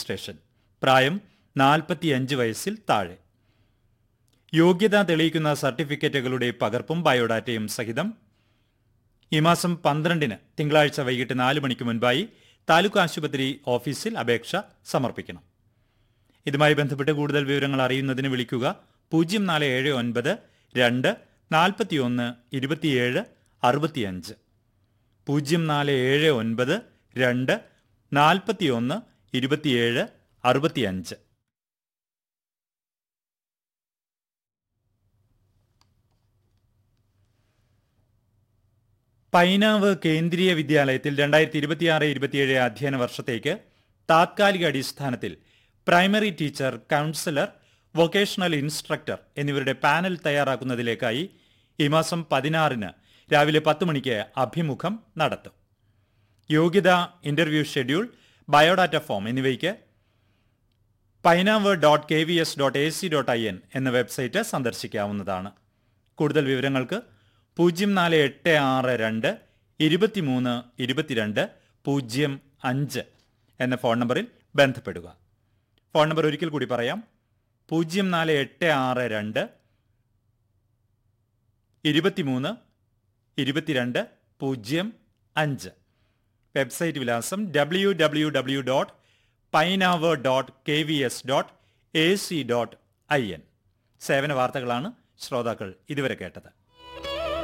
Registration. പ്രായം 45 വയസ്സിൽ താഴെ. യോഗ്യത തെളിയിക്കുന്ന സർട്ടിഫിക്കറ്റുകളുടെ പകർപ്പും ബയോഡാറ്റയും സഹിതം ഈ മാസം 12 തിങ്കളാഴ്ച വൈകിട്ട് 4 മണിക്ക് മുൻപായി താലൂക്ക് ആശുപത്രി ഓഫീസിൽ അപേക്ഷ സമർപ്പിക്കണം. ഇതുമായി ബന്ധപ്പെട്ട് കൂടുതൽ വിവരങ്ങൾ അറിയുന്നതിന് വിളിക്കുക 0479 2 41 27 65. 0479 2 41 27 65. പൈനാവ് കേന്ദ്രീയ വിദ്യാലയത്തിൽ 2026-27 അധ്യയന വർഷത്തേക്ക് താത്കാലിക അടിസ്ഥാനത്തിൽ primary teacher, councillor, vocational instructor എന്നിവരുടെ പാനൽ തയ്യാറാക്കുന്നതിലേക്കായി ഈ മാസം 16 രാവിലെ 10 മണിക്ക് അഭിമുഖം നടത്തും. യോഗ്യത, ഇന്റർവ്യൂ ഷെഡ്യൂൾ, ബയോഡാറ്റ ഫോം എന്നിവയ്ക്ക് painav.kvs.ac.in എന്ന വെബ്സൈറ്റ് സന്ദർശിക്കാവുന്നതാണ്. കൂടുതൽ വിവരങ്ങൾക്ക് 0486 2 23 22 05 എന്ന ഫോൺ നമ്പറിൽ ബന്ധപ്പെടുക. ഫോൺ നമ്പർ ഒരിക്കൽ കൂടി പറയാം, 0486 2 23 22 05. വെബ്സൈറ്റ് വിലാസം www.painav.kvs.ac.in. സേവന വാർത്തകളാണ് ശ്രോതാക്കൾ ഇതുവരെ കേട്ടത്.